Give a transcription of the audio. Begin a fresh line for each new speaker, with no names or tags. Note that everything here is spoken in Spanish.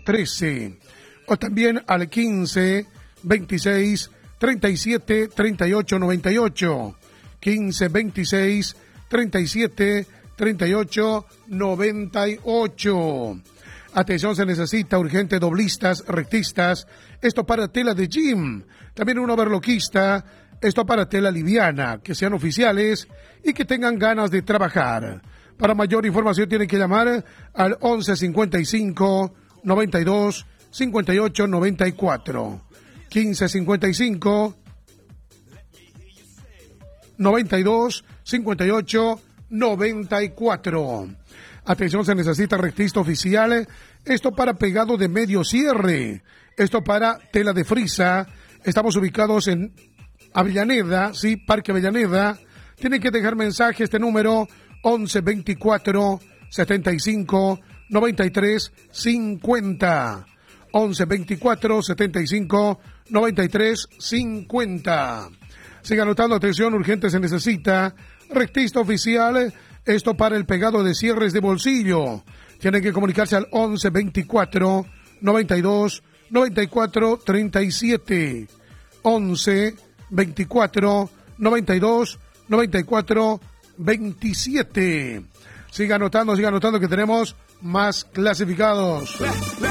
13. O también al 15 26 37 38 98. 15 26 37 38 98. Atención, se necesita urgente doblistas, rectistas, esto para tela de gym, también un overloquista, esto para tela liviana, que sean oficiales y que tengan ganas de trabajar. Para mayor información tienen que llamar al 11 55 92 58 94. 15 55 92 58 94. Atención, se necesita rectista oficial, esto para pegado de medio cierre, esto para tela de frisa. Estamos ubicados en Avellaneda, sí, Parque Avellaneda. Tienen que dejar mensaje, este número 11 24 75 93 50. 11 24 75 93 50. Siga anotando, atención, urgente se necesita rectista oficial, esto para el pegado de cierres de bolsillo. Tienen que comunicarse al 11 24 92 94 37. 11 24 92 94 27. Siga anotando que tenemos más clasificados.